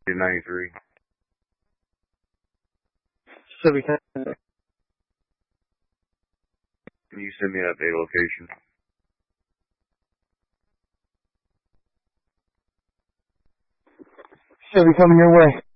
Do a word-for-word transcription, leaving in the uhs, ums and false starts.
ninety-three. Chevy coming. Can you send me that day location? Chevy coming your way.